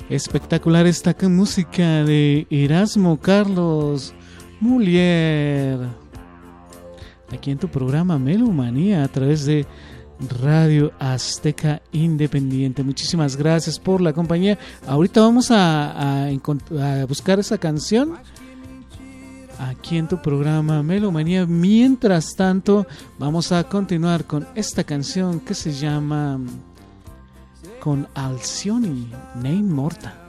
Espectacular esta música de Erasmo Carlos Mulier. Aquí en tu programa Melomanía a través de Radio Azteca Independiente. Muchísimas gracias por la compañía. Ahorita vamos a buscar esa canción aquí en tu programa Melomanía. Mientras tanto, vamos a continuar con esta canción que se llama Con Alcioni, Nein Morta.